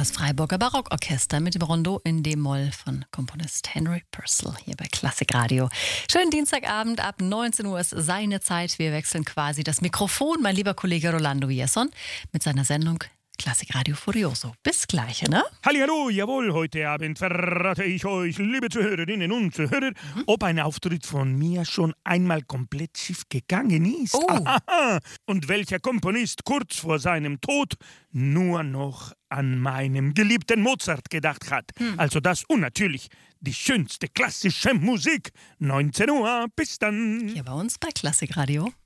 Das Freiburger Barockorchester mit dem Rondo in D-Moll von Komponist Henry Purcell hier bei Klassikradio. Schönen Dienstagabend, ab 19 Uhr ist seine Zeit. Wir wechseln quasi das Mikrofon, mein lieber Kollege Rolando Villazón mit seiner Sendung Klassikradio Furioso. Bis gleich, ne? Hallihallo, jawohl, heute Abend verrate ich euch, liebe Zuhörerinnen und Zuhörer, ob ein Auftritt von mir schon einmal komplett schief gegangen ist. Oh. Aha. Und welcher Komponist kurz vor seinem Tod nur noch an meinem geliebten Mozart gedacht hat. Also das und natürlich die schönste klassische Musik. 19 Uhr, bis dann. Hier bei uns bei Klassikradio.